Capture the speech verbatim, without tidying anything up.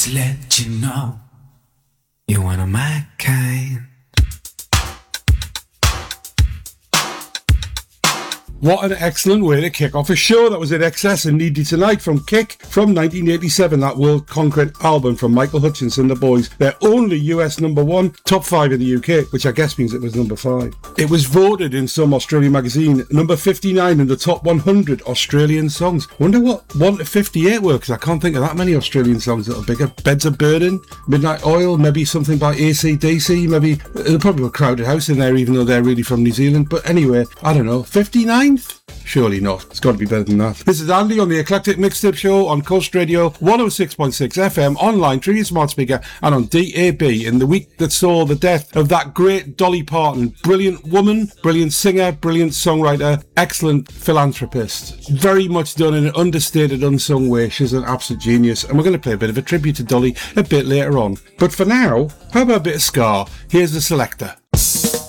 Just let you know you're one of my kind. What an excellent way to kick off a show. That was In Excess and Need You Tonight from Kick from nineteen eighty-seven, that world-conquering album from Michael Hutchence and the Boys. Their only U S number one, top five in the U K, which I guess means it was number five. It was voted in some Australian magazine number fifty-nine in the top one hundred Australian songs. Wonder what one to fifty-eight were, because I can't think of that many Australian songs that are bigger. Beds of Burden, Midnight Oil, maybe something by A C D C, maybe there'll probably a Crowded House in there, even though they're really from New Zealand. But anyway, I don't know, fifty-nine? Surely not. It's got to be better than that. This is Andy on the Eclectic Mixtape Show on Coast Radio one oh six point six F M, online through your smart speaker and on D A B, in the week that saw the death of that great Dolly Parton. Brilliant woman, brilliant singer, brilliant songwriter, excellent philanthropist. Very much done in an understated, unsung way. She's an absolute genius, and we're going to play a bit of a tribute to Dolly a bit later on. But for now, how about a bit of ska? Here's The Selector.